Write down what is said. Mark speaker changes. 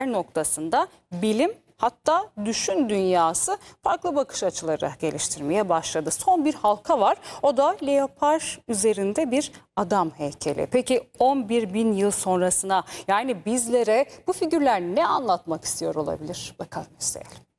Speaker 1: noktasında bilim, hatta düşün dünyası farklı bakış açıları geliştirmeye başladı. Son bir halka var. O da leopar üzerinde bir adam heykeli. Peki 11 bin yıl sonrasına, yani bizlere bu figürler ne anlatmak istiyor olabilir? Bakalım, izleyelim.